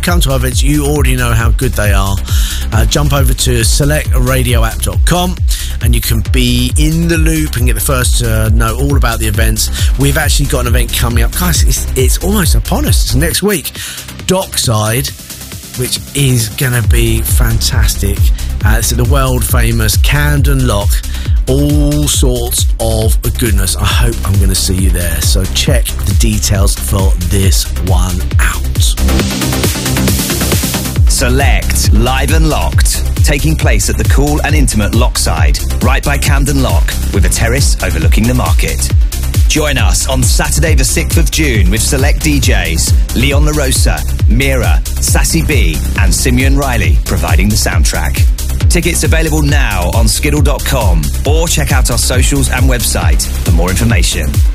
come to our events, you already know how good they are. Jump over to selectradioapp.com and you can be in the loop and get the first to know all about the events. We've actually got an event coming up. Guys, it's almost upon us. It's next week. Dockside, which is going to be fantastic. It's at the world famous Camden Lock. All sorts of goodness. I hope I'm going to see you there. So check the details for this one out. Select Live and Locked, taking place at the cool and intimate Lockside, right by Camden Lock, with a terrace overlooking the market. Join us on Saturday the 6th of June with select DJs Leon LaRosa, Mira, Sassy B and Simeon Riley providing the soundtrack. Tickets available now on skiddle.com or check out our socials and website for more information.